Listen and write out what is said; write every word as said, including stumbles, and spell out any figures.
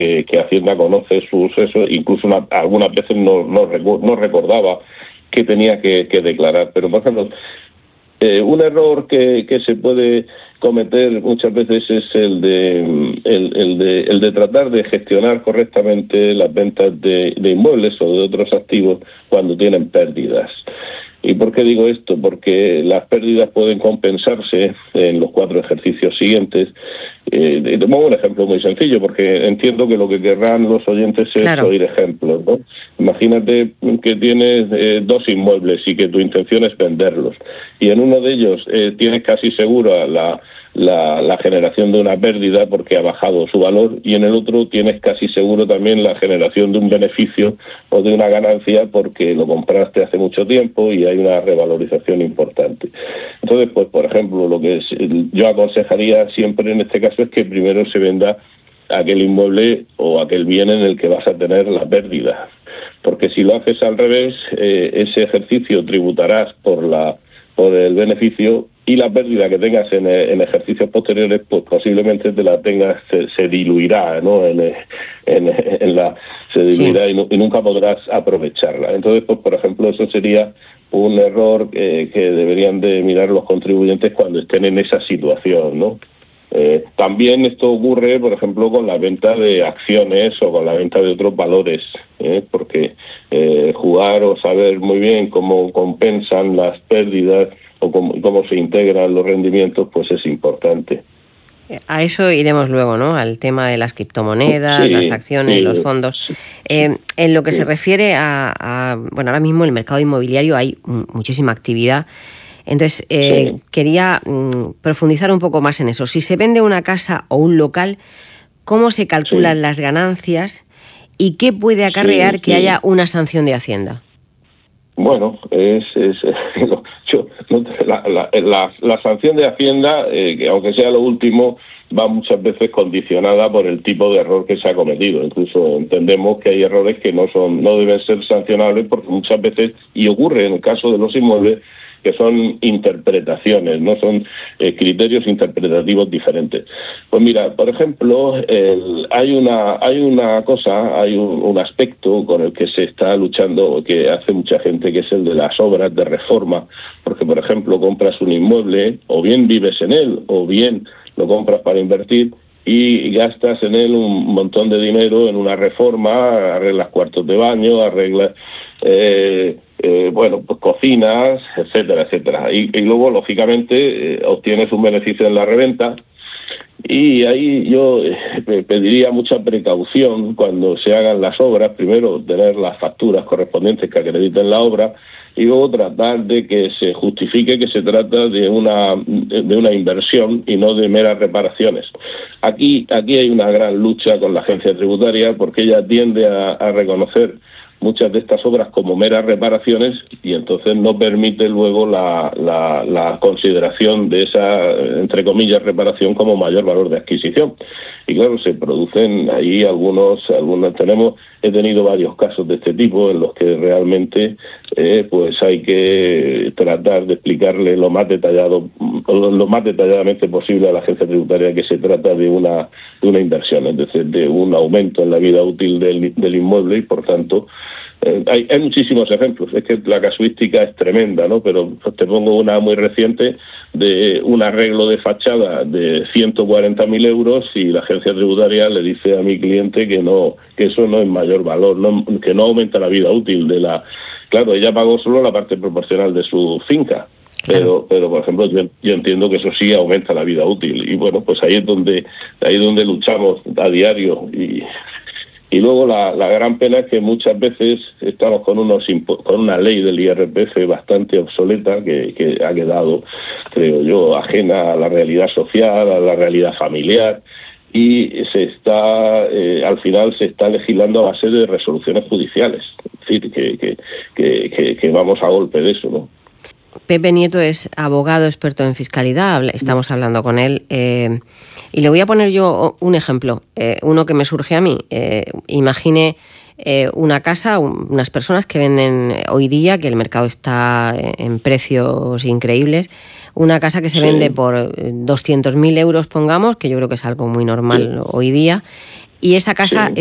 que, que Hacienda conoce sus eso, incluso una, algunas veces no, no, no recordaba que tenía que, que declarar. Pero, por ejemplo, eh, un error que, que se puede cometer muchas veces es el de el, el de el de tratar de gestionar correctamente las ventas de, de inmuebles o de otros activos cuando tienen pérdidas. ¿Y por qué digo esto? Porque las pérdidas pueden compensarse en los cuatro ejercicios siguientes. Eh, te pongo un ejemplo muy sencillo, porque entiendo que lo que querrán los oyentes es claro. oír ejemplos, ¿no? Imagínate que tienes eh, dos inmuebles y que tu intención es venderlos. Y en uno de ellos eh, tienes casi segura la... La, la generación de una pérdida porque ha bajado su valor, y en el otro tienes casi seguro también la generación de un beneficio o de una ganancia porque lo compraste hace mucho tiempo y hay una revalorización importante. Entonces, pues por ejemplo, lo que es, yo aconsejaría siempre en este caso es que primero se venda aquel inmueble o aquel bien en el que vas a tener la pérdida, porque si lo haces al revés, eh, ese ejercicio tributarás por la por el beneficio, y la pérdida que tengas en, en ejercicios posteriores, pues posiblemente te la tengas, se, se diluirá, ¿no? En, en, en la se diluirá sí. y, no, y nunca podrás aprovecharla. Entonces, pues por ejemplo, eso sería un error eh, que deberían de mirar los contribuyentes cuando estén en esa situación, ¿no? Eh, también esto ocurre, por ejemplo, con la venta de acciones o con la venta de otros valores, ¿eh? porque eh, jugar o saber muy bien cómo compensan las pérdidas o cómo, cómo se integran los rendimientos, pues es importante. A eso iremos luego, ¿no? Al tema de las criptomonedas, sí, las acciones, sí, los fondos. Sí. Eh, en lo que sí. se refiere a, a... Bueno, ahora mismo en el mercado inmobiliario hay muchísima actividad. Entonces, eh, sí. quería mm, profundizar un poco más en eso. Si se vende una casa o un local, ¿cómo se calculan sí. las ganancias y qué puede acarrear sí, que sí. haya una sanción de Hacienda? Bueno, es, es yo, la, la, la, la sanción de Hacienda, eh, que aunque sea lo último, va muchas veces condicionada por el tipo de error que se ha cometido. Incluso entendemos que hay errores que no son no deben ser sancionables, porque muchas veces, y ocurre en el caso de los inmuebles, que son interpretaciones, no son eh, criterios interpretativos diferentes. Pues mira, por ejemplo, el, hay una hay una cosa, hay un, un aspecto con el que se está luchando, que hace mucha gente, que es el de las obras de reforma, porque, por ejemplo, compras un inmueble, o bien vives en él, o bien lo compras para invertir, y gastas en él un montón de dinero en una reforma, arreglas cuartos de baño, arreglas... Eh, Eh, bueno, pues cocinas, etcétera, etcétera. Y, y luego, lógicamente, eh, obtienes un beneficio en la reventa. Y ahí yo eh, pediría mucha precaución cuando se hagan las obras. Primero, tener las facturas correspondientes que acrediten la obra, y luego tratar de que se justifique que se trata de una de una inversión y no de meras reparaciones. Aquí, aquí hay una gran lucha con la agencia tributaria, porque ella tiende a, a reconocer muchas de estas obras como meras reparaciones, y entonces no permite luego la, la, la consideración de esa, entre comillas, reparación como mayor valor de adquisición. Y claro, se producen ahí algunos, algunos tenemos, he tenido varios casos de este tipo en los que realmente eh, pues hay que tratar de explicarle lo más detallado, lo más detalladamente posible a la agencia tributaria que se trata de una, de una inversión, es decir, de un aumento en la vida útil del, del inmueble, y por tanto Eh, hay, hay muchísimos ejemplos, es que la casuística es tremenda, ¿no? Pero pues, te pongo una muy reciente de un arreglo de fachada de ciento cuarenta mil euros, y la agencia tributaria le dice a mi cliente que no, que eso no es mayor valor, no, que no aumenta la vida útil de la... Claro, ella pagó solo la parte proporcional de su finca, pero, pero por ejemplo, yo, yo entiendo que eso sí aumenta la vida útil, y bueno, pues ahí es donde, ahí es donde luchamos a diario. y Y luego la, la gran pena es que muchas veces estamos con unos con una ley del I R P F bastante obsoleta, que, que ha quedado, creo yo, ajena a la realidad social, a la realidad familiar, y se está eh, al final se está legislando a base de resoluciones judiciales. Es decir, que, que, que, que, que vamos a golpe de eso, ¿no? Pepe Nieto es abogado experto en fiscalidad, estamos hablando con él, eh, y le voy a poner yo un ejemplo, eh, uno que me surge a mí. Eh, imagine eh, una casa, un, unas personas que venden hoy día, que el mercado está en precios increíbles, una casa que se sí. vende por doscientos mil euros, pongamos, que yo creo que es algo muy normal sí. hoy día, y esa casa... Sí.